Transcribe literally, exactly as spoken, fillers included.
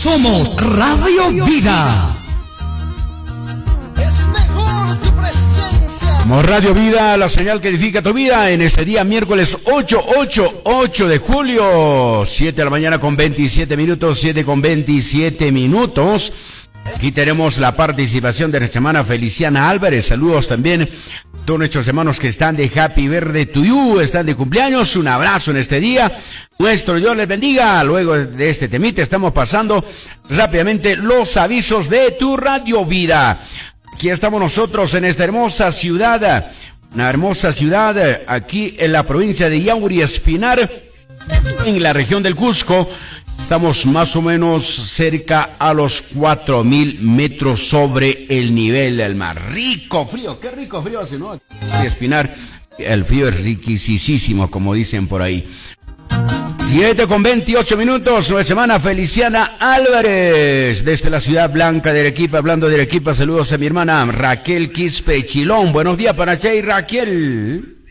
Somos Radio Vida. Es mejor tu presencia. Somos Radio Vida, la señal que edifica tu vida, en este día miércoles ocho, ocho, ocho de julio, siete de la mañana con veintisiete minutos, siete con veintisiete minutos. Aquí tenemos la participación de nuestra hermana Feliciana Álvarez. Saludos también a todos nuestros hermanos que están de Happy Birthday to you, están de cumpleaños. Un abrazo en este día. Nuestro Dios les bendiga. Luego de este temita estamos pasando rápidamente los avisos de tu Radio Vida. Aquí estamos nosotros en esta hermosa ciudad, una hermosa ciudad aquí en la provincia de Yauri Espinar, en la región del Cusco. Estamos más o menos cerca a los cuatro mil metros sobre el nivel del mar. Rico frío, qué rico frío hace, ¿no? Yauri Espinar, el frío es riquisísimo, como dicen por ahí. siete con veintiocho minutos, nuestra hermana Feliciana Álvarez, desde la ciudad blanca de Arequipa, hablando de Arequipa, saludos a mi hermana Raquel Quispe Chilón. Buenos días para Chay, Raquel.